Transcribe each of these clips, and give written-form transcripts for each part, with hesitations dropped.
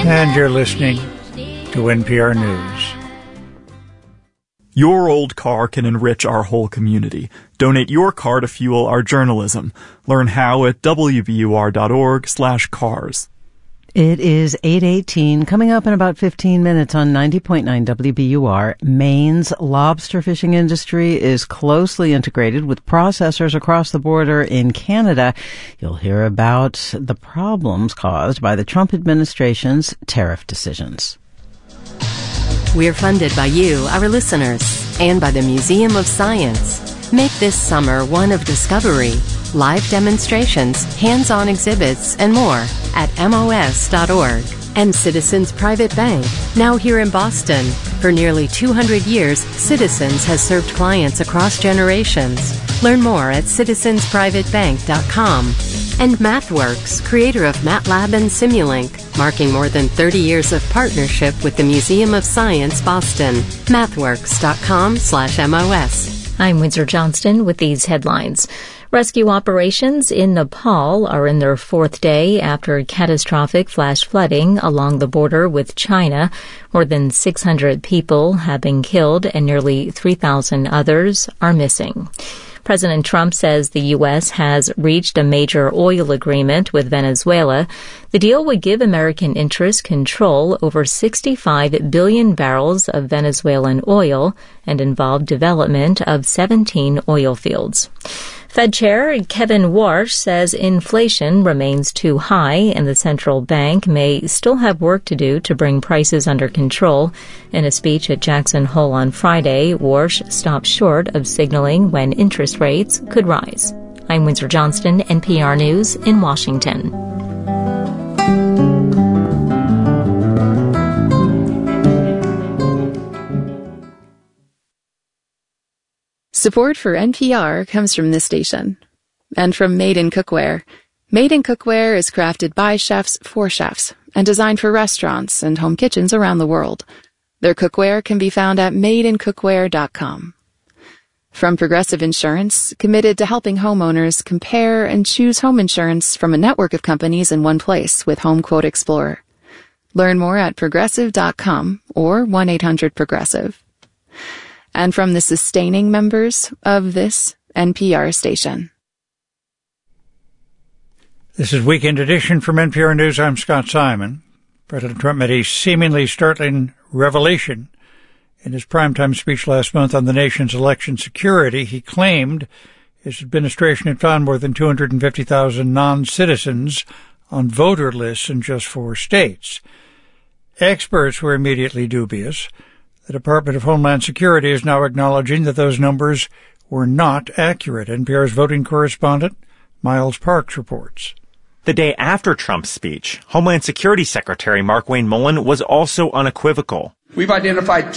And you're listening to NPR News. Your old car can enrich our whole community. Donate your car to fuel our journalism. Learn how at wbur.org/cars. It is 8:18, coming up in about 15 minutes on 90.9 WBUR. Maine's lobster fishing industry is closely integrated with processors across the border in Canada. You'll hear about the problems caused by the Trump administration's tariff decisions. We're funded by you, our listeners, and by the Museum of Science. Make this summer one of discovery. Live demonstrations, hands-on exhibits, and more at MOS.org. And Citizens Private Bank, now here in Boston. For nearly 200 years, Citizens has served clients across generations. Learn more at citizensprivatebank.com. And MathWorks, creator of MATLAB and Simulink, marking more than 30 years of partnership with the Museum of Science, Boston. MathWorks.com/MOS. I'm Windsor Johnston with these headlines. Rescue operations in Nepal are in their fourth day after catastrophic flash flooding along the border with China. More than 600 people have been killed and nearly 3,000 others are missing. President Trump says the U.S. has reached a major oil agreement with Venezuela. The deal would give American interests control over 65 billion barrels of Venezuelan oil and involve development of 17 oil fields. Fed Chair Kevin Warsh says inflation remains too high and the central bank may still have work to do to bring prices under control. In a speech at Jackson Hole on Friday, Warsh stopped short of signaling when interest rates could rise. I'm Windsor Johnston, NPR News in Washington. Support for NPR comes from this station and from Made in Cookware. Made in Cookware is crafted by chefs for chefs and designed for restaurants and home kitchens around the world. Their cookware can be found at madeincookware.com. From Progressive Insurance, committed to helping homeowners compare and choose home insurance from a network of companies in one place with Home Quote Explorer. Learn more at progressive.com or 1-800-PROGRESSIVE. And from the sustaining members of this NPR station. This is Weekend Edition from NPR News. I'm Scott Simon. President Trump made a seemingly startling revelation in his primetime speech last month on the nation's election security. He claimed his administration had found more than 250,000 non-citizens on voter lists in just 4 states. Experts were immediately dubious. The Department of Homeland Security is now acknowledging that those numbers were not accurate. NPR's voting correspondent, Miles Parks, reports. The day after Trump's speech, Homeland Security Secretary Markwayne Mullin was also unequivocal. We've identified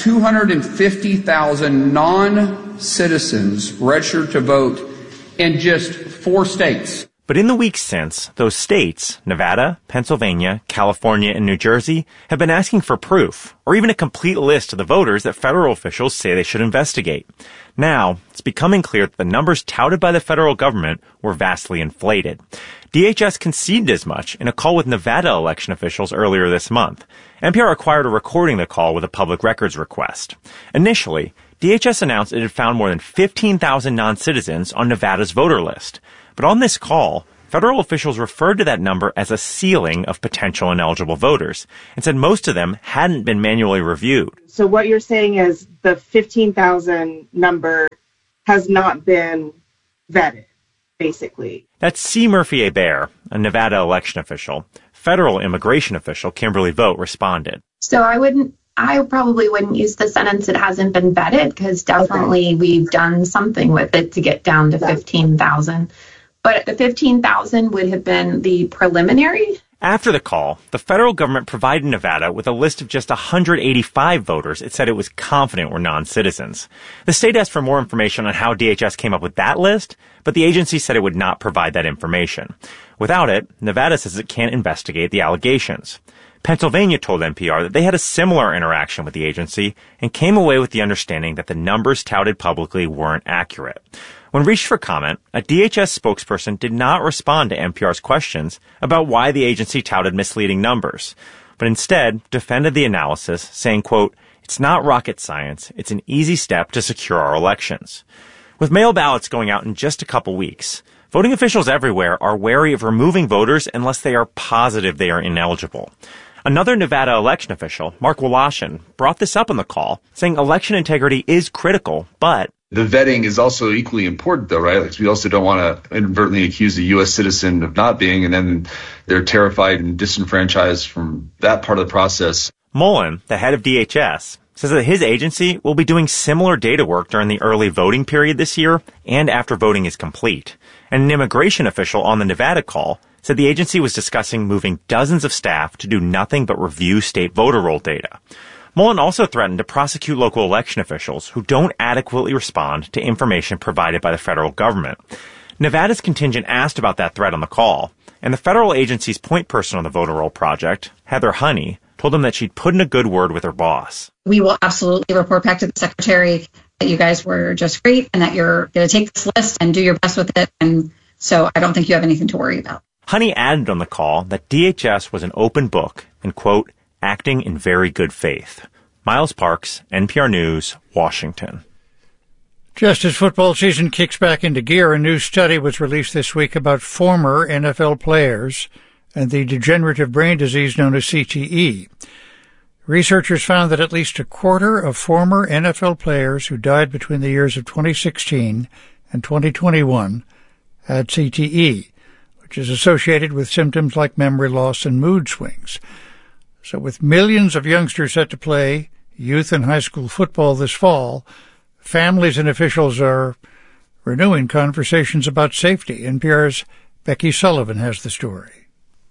250,000 non-citizens registered to vote in just 4 states. But in the weeks since, those states, Nevada, Pennsylvania, California, and New Jersey, have been asking for proof, or even a complete list of the voters that federal officials say they should investigate. Now, it's becoming clear that the numbers touted by the federal government were vastly inflated. DHS conceded as much in a call with Nevada election officials earlier this month. NPR acquired a recording of the call with a public records request. Initially, DHS announced it had found more than 15,000 non-citizens on Nevada's voter list. But on this call, federal officials referred to that number as a ceiling of potential ineligible voters and said most of them hadn't been manually reviewed. So what you're saying is the 15,000 number has not been vetted, basically. That's C. Murphy Hebert, a Nevada election official. Federal immigration official Kimberly Vogt responded. So I probably wouldn't use the sentence "it hasn't been vetted" because definitely we've done something with it to get down to 15,000. But the 15,000 would have been the preliminary. After the call, the federal government provided Nevada with a list of just 185 voters it said it was confident were non-citizens. The state asked for more information on how DHS came up with that list, but the agency said it would not provide that information. Without it, Nevada says it can't investigate the allegations. Pennsylvania told NPR that they had a similar interaction with the agency and came away with the understanding that the numbers touted publicly weren't accurate. When reached for comment, a DHS spokesperson did not respond to NPR's questions about why the agency touted misleading numbers, but instead defended the analysis, saying, quote, "It's not rocket science. It's an easy step to secure our elections." With mail ballots going out in just a couple weeks, voting officials everywhere are wary of removing voters unless they are positive they are ineligible. Another Nevada election official, Mark Woloshyn, brought this up on the call, saying election integrity is critical, but the vetting is also equally important, though, right? Like, we also don't want to inadvertently accuse a U.S. citizen of not being, and then they're terrified and disenfranchised from that part of the process. Mullen, the head of DHS, says that his agency will be doing similar data work during the early voting period this year and after voting is complete. And an immigration official on the Nevada call said the agency was discussing moving dozens of staff to do nothing but review state voter roll data. Mullen also threatened to prosecute local election officials who don't adequately respond to information provided by the federal government. Nevada's contingent asked about that threat on the call, and the federal agency's point person on the voter roll project, Heather Honey, told him that she'd put in a good word with her boss. We will absolutely report back to the secretary that you guys were just great and that you're going to take this list and do your best with it. And so I don't think you have anything to worry about. Honey added on the call that DHS was an open book and, quote, acting in very good faith. Miles Parks, NPR News, Washington. Just as football season kicks back into gear, a new study was released this week about former NFL players and the degenerative brain disease known as CTE. Researchers found that at least a quarter of former NFL players who died between the years of 2016 and 2021 had CTE, which is associated with symptoms like memory loss and mood swings. So with millions of youngsters set to play youth and high school football this fall, families and officials are renewing conversations about safety. NPR's Becky Sullivan has the story.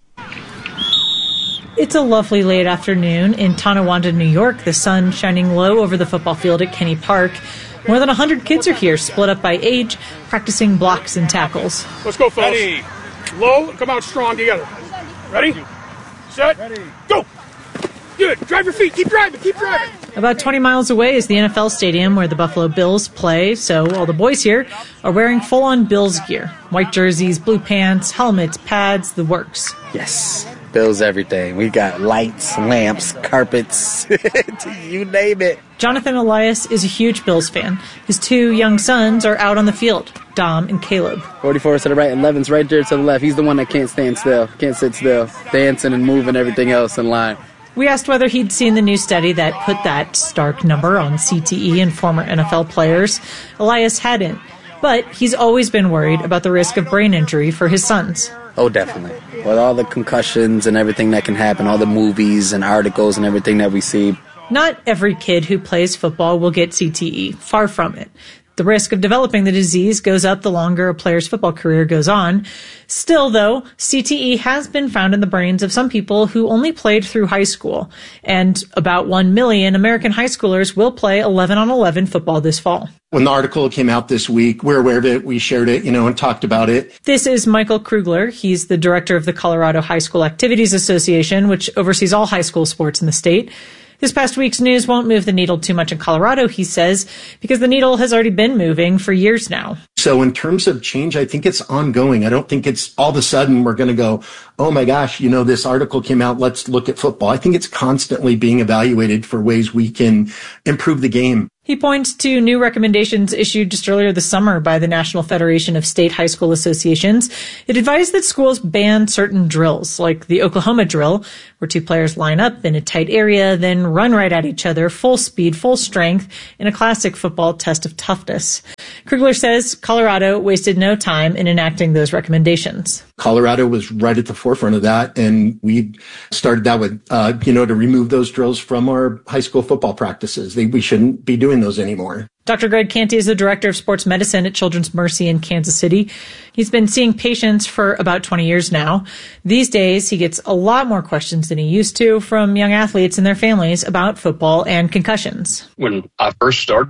It's a lovely late afternoon in Tonawanda, New York, the sun shining low over the football field at Kinney Park. More than 100 kids are here, split up by age, practicing blocks and tackles. Let's go, fellas. Ready. Low, come out strong together. Ready? Set. Ready. Go. Good. Drive your feet. Keep driving. Keep driving. About 20 miles away is the NFL stadium where the Buffalo Bills play, so all the boys here are wearing full-on Bills gear. White jerseys, blue pants, helmets, pads, the works. Yes. Bills everything. We got lights, lamps, carpets, you name it. Jonathan Elias is a huge Bills fan. His two young sons are out on the field, Dom and Caleb. 44 to the right, 11's right there to the left. He's the one that can't stand still, can't sit still, dancing and moving everything else in line. We asked whether he'd seen the new study that put that stark number on CTE in former NFL players. Elias hadn't, but he's always been worried about the risk of brain injury for his sons. Oh, definitely. With all the concussions and everything that can happen, all the movies and articles and everything that we see. Not every kid who plays football will get CTE. Far from it. The risk of developing the disease goes up the longer a player's football career goes on. Still, though, CTE has been found in the brains of some people who only played through high school. And about 1 million American high schoolers will play 11-on-11 football this fall. When the article came out this week, we're aware of it. We shared it, and talked about it. This is Michael Krugler. He's the director of the Colorado High School Activities Association, which oversees all high school sports in the state. This past week's news won't move the needle too much in Colorado, he says, because the needle has already been moving for years now. So in terms of change, I think it's ongoing. I don't think it's all of a sudden we're going to go, oh my gosh, this article came out, let's look at football. I think it's constantly being evaluated for ways we can improve the game. He points to new recommendations issued just earlier this summer by the National Federation of State High School Associations. It advised that schools ban certain drills, like the Oklahoma drill, where two players line up in a tight area, then run right at each other, full speed, full strength, in a classic football test of toughness. Krugler says Colorado wasted no time in enacting those recommendations. Colorado was right at the forefront of that, and we started that with, to remove those drills from our high school football practices. We shouldn't be doing those anymore. Dr. Greg Canty is the director of sports medicine at Children's Mercy in Kansas City. He's been seeing patients for about 20 years now. These days, he gets a lot more questions than he used to from young athletes and their families about football and concussions. When I first started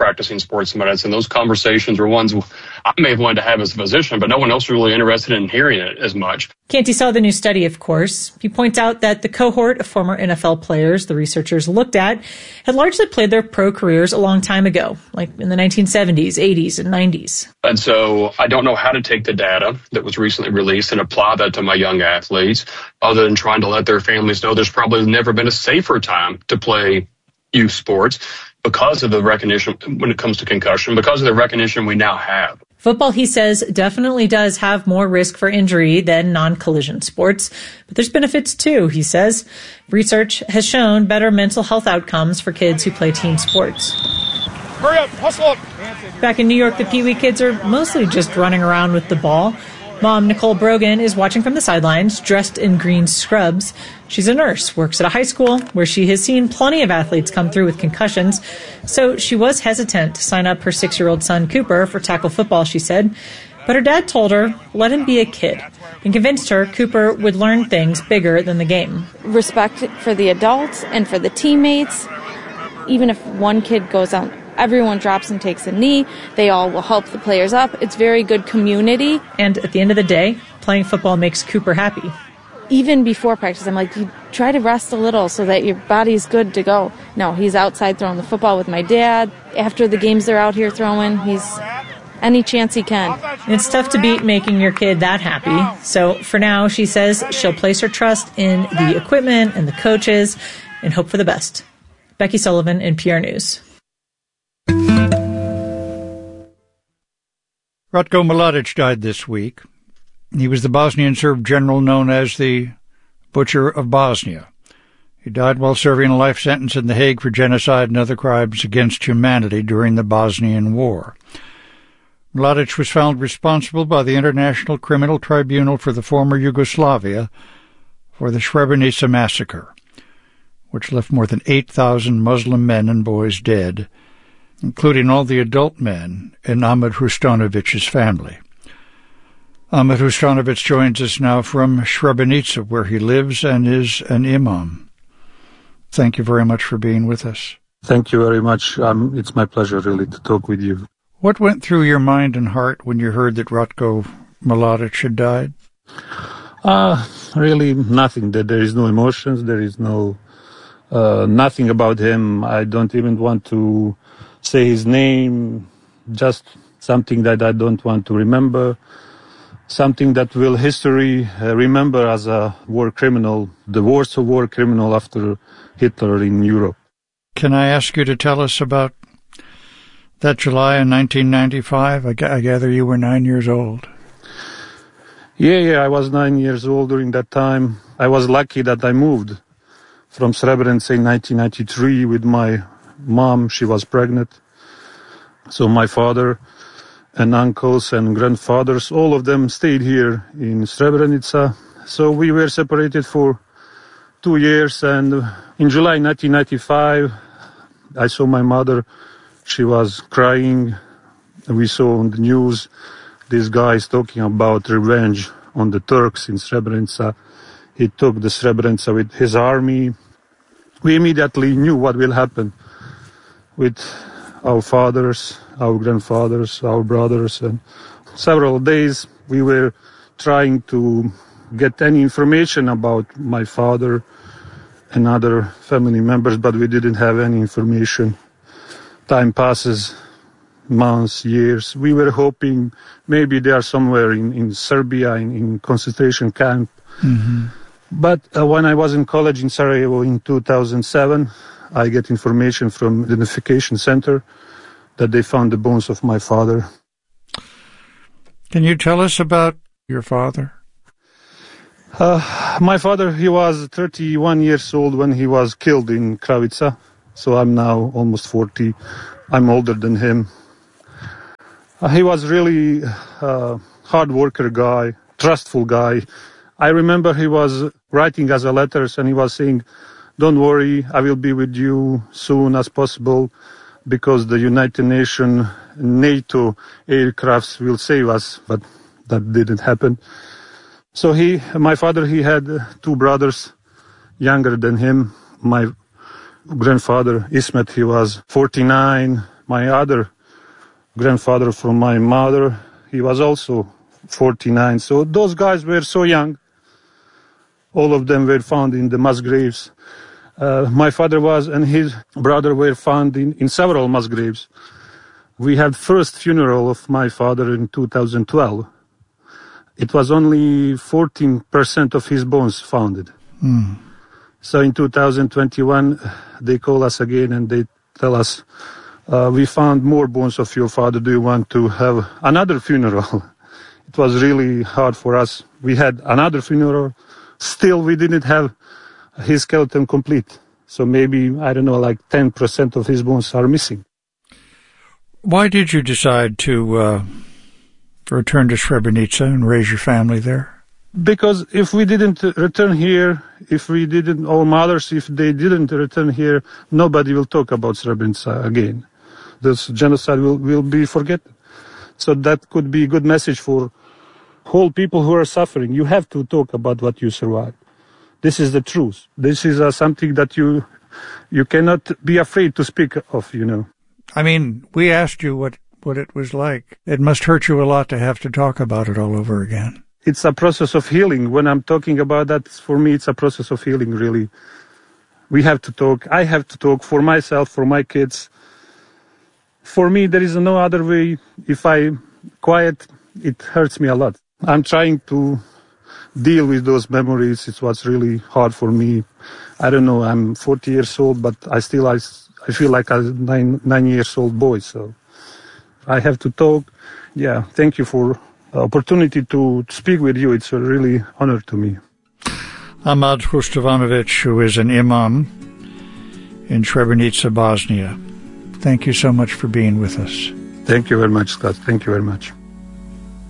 practicing sports medicine. Those conversations were ones I may have wanted to have as a physician, but no one else was really interested in hearing it as much. Canty saw the new study, of course. He points out that the cohort of former NFL players the researchers looked at had largely played their pro careers a long time ago, like in the 1970s, 80s, and 90s. And so I don't know how to take the data that was recently released and apply that to my young athletes, other than trying to let their families know there's probably never been a safer time to play youth sports because of the recognition when it comes to concussion, because of the recognition we now have. Football, he says, definitely does have more risk for injury than non-collision sports, but there's benefits too, he says. Research has shown better mental health outcomes for kids who play team sports. Hurry up, hustle up. Back in New York, the Pee Wee kids are mostly just running around with the ball. Mom, Nicole Brogan, is watching from the sidelines, dressed in green scrubs. She's a nurse, works at a high school where she has seen plenty of athletes come through with concussions. So she was hesitant to sign up her 6-year-old son, Cooper, for tackle football, she said. But her dad told her, let him be a kid, and convinced her Cooper would learn things bigger than the game. Respect for the adults and for the teammates. Even if one kid goes out, everyone drops and takes a knee. They all will help the players up. It's very good community. And at the end of the day, playing football makes Cooper happy. Even before practice, I'm like, you try to rest a little so that your body's good to go. No, he's outside throwing the football with my dad. After the games they're out here throwing, he's any chance he can. It's tough to beat making your kid that happy. So for now, she says she'll place her trust in the equipment and the coaches and hope for the best. Becky Sullivan, NPR News. Ratko Mladic died this week. He was the Bosnian Serb general known as the Butcher of Bosnia. He died while serving a life sentence in The Hague for genocide and other crimes against humanity during the Bosnian War. Mladic was found responsible by the International Criminal Tribunal for the former Yugoslavia for the Srebrenica massacre, which left more than 8,000 Muslim men and boys dead, including all the adult men in Ahmed Hrustanovic's family. Ahmed Hrustanovic joins us now from Srebrenica, where he lives and is an imam. Thank you very much for being with us. Thank you very much. It's my pleasure, really, to talk with you. What went through your mind and heart when you heard that Ratko Mladic had died? Really nothing. There is no emotions. There is no nothing about him. I don't even want to say his name. Just something that I don't want to remember. Something that will history remember as a war criminal, the worst war criminal after Hitler in Europe. Can I ask you to tell us about that July in 1995? I gather you were 9 years old. Yeah, I was 9 years old during that time. I was lucky that I moved from Srebrenica in 1993 with my mom. She was pregnant. So my father and uncles and grandfathers, all of them stayed here in Srebrenica. So we were separated for 2 years, and in July 1995, I saw my mother. She was crying. We saw on the news these guys talking about revenge on the Turks in Srebrenica. He took the Srebrenica with his army. We immediately knew what will happen with our fathers, our grandfathers, our brothers, and several days we were trying to get any information about my father and other family members, but we didn't have any information. Time passes, months, years. We were hoping maybe they are somewhere in Serbia, in concentration camp. Mm-hmm. But when I was in college in Sarajevo in 2007, I get information from the identification center that they found the bones of my father. Can you tell us about your father? My father, he was 31 years old when he was killed in Kravica. So I'm now almost 40. I'm older than him. He was really a hard worker guy, trustful guy. I remember he was writing us letters and he was saying, don't worry, I will be with you soon as possible because the United Nations, NATO aircrafts will save us, but that didn't happen. So my father, he had 2 brothers younger than him. My grandfather, Ismet, he was 49. My other grandfather from my mother, he was also 49. So those guys were so young. All of them were found in the mass graves. My father was and his brother were found in several mass graves. We had first funeral of my father in 2012. It was only 14% of his bones found. So in 2021, they call us again and they tell us, we found more bones of your father. Do you want to have another funeral? It was really hard for us. We had another funeral. Still, we didn't have his skeleton complete. So maybe, I don't know, like 10% of his bones are missing. Why did you decide to return to Srebrenica and raise your family there? Because if we didn't return here, if our mothers, if they didn't return here, nobody will talk about Srebrenica again. This genocide will be forgotten. So that could be a good message for whole people who are suffering. You have to talk about what you survived. This is the truth. This is something that you cannot be afraid to speak of, you know. I mean, we asked you what it was like. It must hurt you a lot to have to talk about it all over again. It's a process of healing. When I'm talking about that, for me, it's a process of healing, really. We have to talk. I have to talk for myself, for my kids. For me, there is no other way. If I quiet, it hurts me a lot. I'm trying to deal with those memories. It was really hard for me. I don't know, I'm 40 years old, but I feel like a 9-year-old boy, so I have to talk. Yeah, thank you for the opportunity to speak with you. It's a really honor to me. Ahmad Hustovanovic, who is an imam in Srebrenica, Bosnia. Thank you so much for being with us. Thank you very much, Scott. Thank you very much.